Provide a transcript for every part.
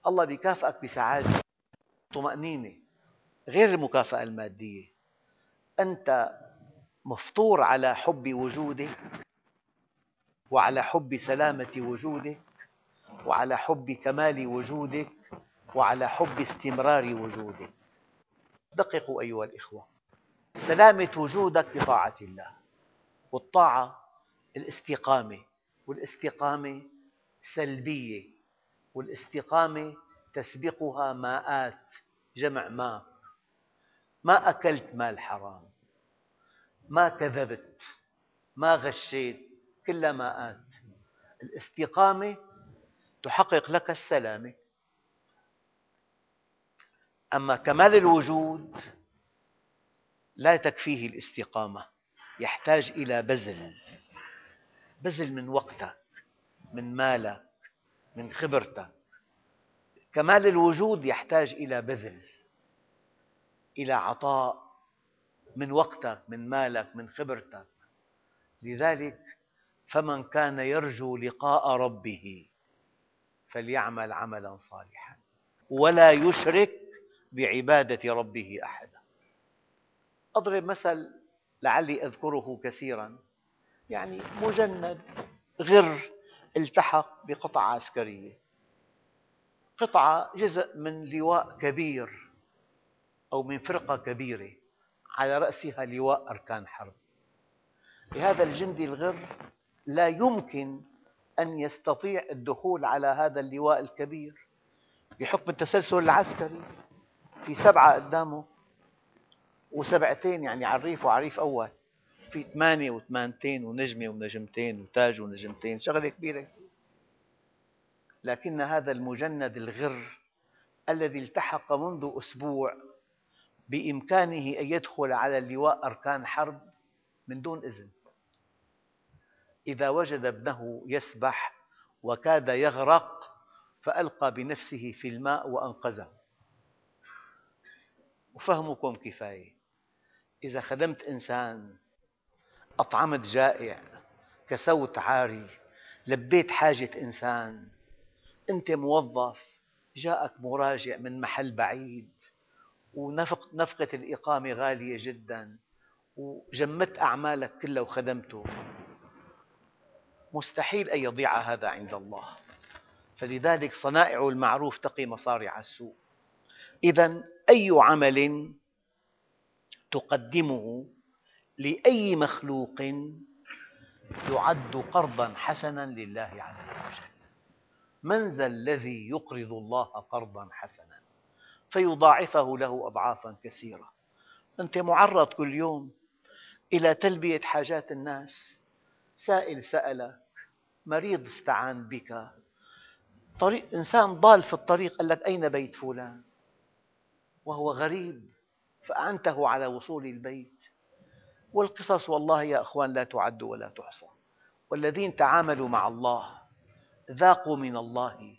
الله بيكافئك بسعادة طمأنينة غير المكافأة المادية. أنت مفطور على حب وجودك، وعلى حب سلامة وجودك، وعلى حب كمال وجودك، وعلى حب استمرار وجودك. دققوا أيها الإخوة، سلامة وجودك بطاعة الله، والطاعة الاستقامة، والاستقامة سلبية، والاستقامة تسبقها ماءات، جمع ماء. ما أكلت مال حرام، ما كذبت، ما غشيت، كلها ماءات. الاستقامة تحقق لك السلامة. أما كمال الوجود لا تكفيه الاستقامة، يحتاج إلى بذل من وقتك، من مالك، من خبرتك. كمال الوجود يحتاج إلى بذل، إلى عطاء من وقتك، من مالك، من خبرتك. لذلك فمن كان يرجو لقاء ربه فليعمل عملا صالحا ولا يشرك بعبادة ربه أحدا. أضرب مثل لعلي أذكره كثيرا، يعني مجند غر التحق بقطعة عسكرية، قطعة جزء من لواء كبير أو من فرقة كبيرة على رأسها لواء أركان حرب. لهذا الجندي الغر لا يمكن أن يستطيع الدخول على هذا اللواء الكبير بحكم التسلسل العسكري. في 7 قدامه وسبعتين، يعني عريف وعريف أول، في 8 وثمانتين ونجمة ونجمتين وتاج ونجمتين، شغلة كبيرة. لكن هذا المجند الغر الذي التحق منذ أسبوع بإمكانه أن يدخل على اللواء أركان حرب من دون إذن. إذا وجد ابنه يسبح وكاد يغرق فألقى بنفسه في الماء وأنقذه. وفهمكم كفاية. إذا خدمت إنسان، أطعمت جائع، كسوت عاري، لبيت حاجة إنسان، أنت موظف جاءك مراجع من محل بعيد ونفقة الإقامة غالية جدا وجمدت أعمالك كلها وخدمته، مستحيل أن يضيع هذا عند الله. فلذلك صنائع المعروف تقي مصارع السوء. إذا أي عمل تقدمه لأي مخلوق يعد قرضا حسنا لله عز وجل. من ذا الذي يقرض الله قرضا حسنا فيضاعفه له أضعافا كثيرة؟ أنت معرض كل يوم إلى تلبية حاجات الناس. سائل سألك، مريض استعان بك، إنسان ضال في الطريق قال لك أين بيت فلان وهو غريب فأعنته على وصول البيت. والقصص والله يا أخوان لا تعد ولا تحصى. والذين تعاملوا مع الله ذاقوا من الله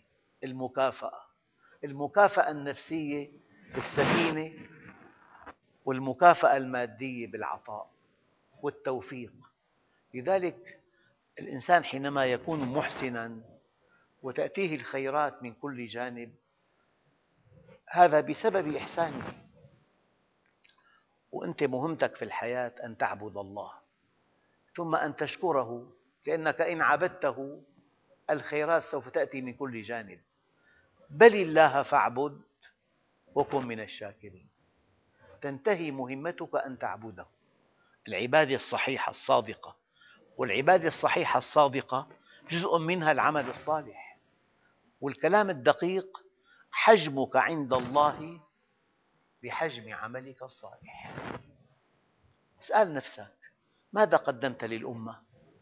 المكافأة النفسية بالسكينة، والمكافأة المادية بالعطاء والتوفيق. لذلك الإنسان حينما يكون محسناً وتأتيه الخيرات من كل جانب، هذا بسبب إحسانه. وأنت مهمتك في الحياة أن تعبد الله ثم أن تشكره، لأنك إن عبدته الخيرات سوف تأتي من كل جانب. بل الله فاعبد وكن من الشاكرين. تنتهي مهمتك أن تعبده. العبادة الصحيحة الصادقة، والعبادة الصحيحة الصادقة جزء منها العمل الصالح. والكلام الدقيق: حجمك عند الله بحجم عملك الصالح. اسأل نفسك: ماذا قدمت للأمة؟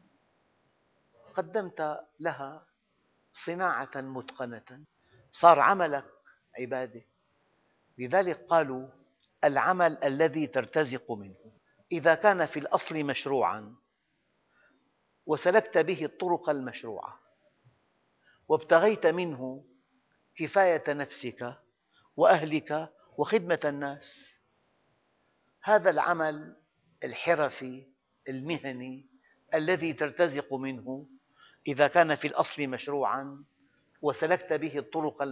قدمت لها صناعة متقنة، صار عملك عبادة. لذلك قالوا: العمل الذي ترتزق منه إذا كان في الأصل مشروعاً وسلكت به الطرق المشروعة وابتغيت منه كفاية نفسك وأهلك وخدمة الناس، هذا العمل الحرفي المهني الذي ترتزق منه إذا كان في الأصل مشروعاً وسلكت به الطرق